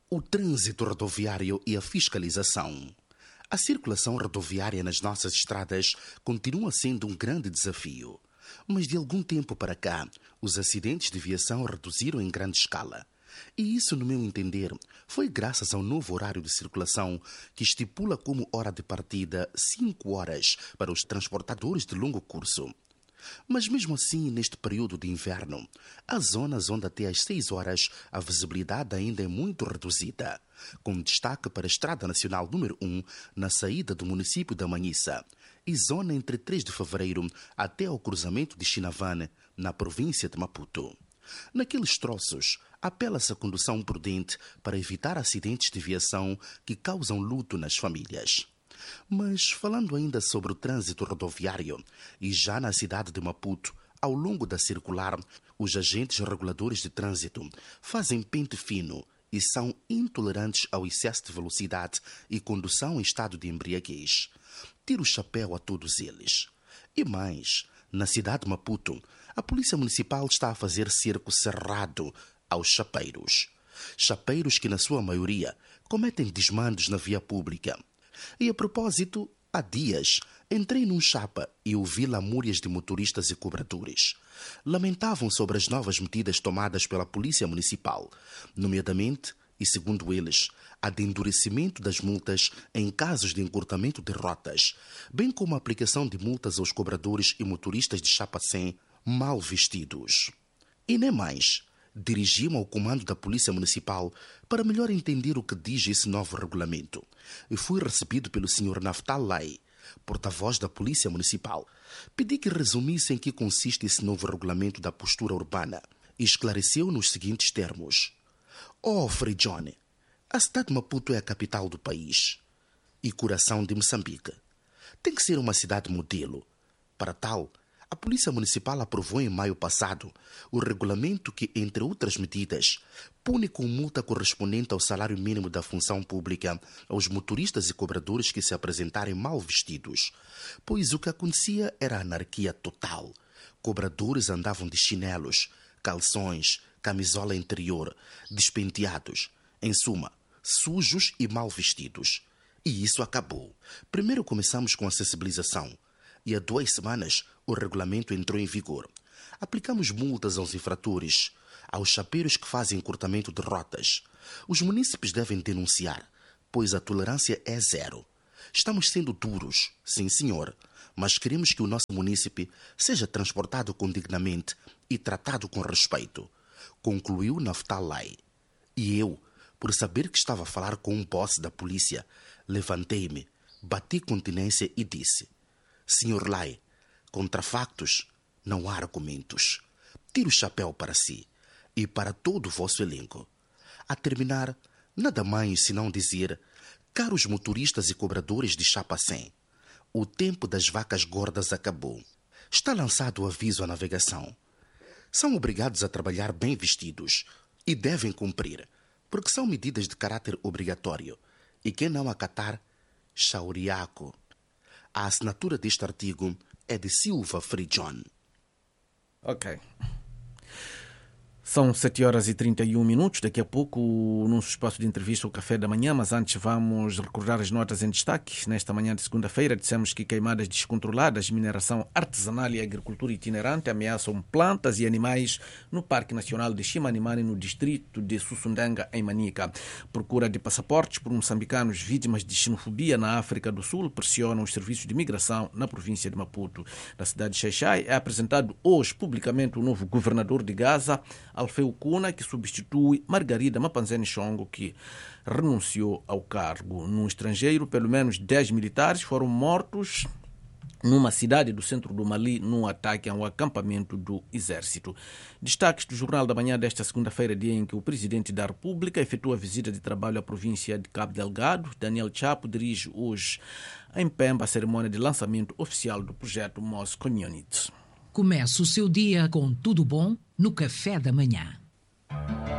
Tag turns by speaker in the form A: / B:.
A: O trânsito rodoviário e a fiscalização. A circulação rodoviária nas nossas estradas continua sendo um grande desafio. Mas de algum tempo para cá, os acidentes de viação reduziram em grande escala. E isso, no meu entender, foi graças ao novo horário de circulação que estipula como hora de partida 5 horas para os transportadores de longo curso. Mas mesmo assim, neste período de inverno, há zonas onde até às 6 horas a visibilidade ainda é muito reduzida, com destaque para a Estrada Nacional número 1, na saída do município da Manhissa, e zona entre 3 de fevereiro até ao cruzamento de Chinavane, na província de Maputo. Naqueles troços, apela-se à condução prudente para evitar acidentes de viação que causam luto nas famílias. Mas falando ainda sobre o trânsito rodoviário, e já na cidade de Maputo, ao longo da circular, os agentes reguladores de trânsito fazem pente fino e são intolerantes ao excesso de velocidade e condução em estado de embriaguez. Tiro o chapéu a todos eles. E mais, na cidade de Maputo, a Polícia Municipal está a fazer cerco cerrado aos chapeiros. Chapeiros que, na sua maioria, cometem desmandos na via pública. E a propósito, há dias, entrei num chapa e ouvi lamúrias de motoristas e cobradores. Lamentavam sobre as novas medidas tomadas pela Polícia Municipal, nomeadamente, e segundo eles, a de endurecimento das multas em casos de encurtamento de rotas, bem como a aplicação de multas aos cobradores e motoristas de chapa 100 mal vestidos. E nem mais. Dirigi-me ao comando da Polícia Municipal para melhor entender o que diz esse novo regulamento e fui recebido pelo Sr. Naftal Lai, porta-voz da Polícia Municipal. Pedi que resumisse em que consiste esse novo regulamento da postura urbana e esclareceu nos seguintes termos. Frei John, a cidade de Maputo é a capital do país e coração de Moçambique. Tem que ser uma cidade modelo. Para tal, a Polícia Municipal aprovou em maio passado o regulamento que, entre outras medidas, pune com multa correspondente ao salário mínimo da função pública aos motoristas e cobradores que se apresentarem mal vestidos, pois o que acontecia era anarquia total. Cobradores andavam de chinelos, calções, camisola interior, despenteados, em suma, sujos e mal vestidos. E isso acabou. Primeiro começamos com a sensibilização. E há 2 semanas o regulamento entrou em vigor. Aplicamos multas aos infratores, aos chapeiros que fazem encurtamento de rotas. Os munícipes devem denunciar, pois a tolerância é 0. Estamos sendo duros, sim senhor, mas queremos que o nosso munícipe seja transportado condignamente e tratado com respeito, concluiu Naftal Lai. E eu, por saber que estava a falar com um boss da polícia, levantei-me, bati continência e disse: Senhor Lai, contra factos não há argumentos. Tiro o chapéu para si e para todo o vosso elenco. A terminar, nada mais senão dizer: caros motoristas e cobradores de chapa 100, o tempo das vacas gordas acabou. Está lançado o aviso à navegação. São obrigados a trabalhar bem vestidos e devem cumprir, porque são medidas de caráter obrigatório. E quem não acatar, chauriaco. A assinatura deste artigo é de Silva Frei John.
B: Ok. São 7h31. Daqui a pouco, num espaço de entrevista, o Café da Manhã, mas antes vamos recordar as notas em destaque. Nesta manhã de segunda-feira, dissemos que queimadas descontroladas, mineração artesanal e agricultura itinerante ameaçam plantas e animais no Parque Nacional de Chimanimani, no distrito de Sussundanga, em Manica. Procura de passaportes por moçambicanos vítimas de xenofobia na África do Sul pressionam os serviços de imigração na província de Maputo. Na cidade de Xai-Xai é apresentado hoje publicamente o novo governador de Gaza, Alfeu Kuna, que substitui Margarida Mapanzene Chongo, que renunciou ao cargo. No estrangeiro, pelo menos 10 militares foram mortos numa cidade do centro do Mali num ataque a um acampamento do exército. Destaques do Jornal da Manhã desta segunda-feira, dia em que o presidente da República efetua visita de trabalho à província de Cabo Delgado. Daniel Chapo dirige hoje em Pemba a cerimônia de lançamento oficial do projeto Mos Community.
C: Comece o seu dia com tudo bom no Café da Manhã.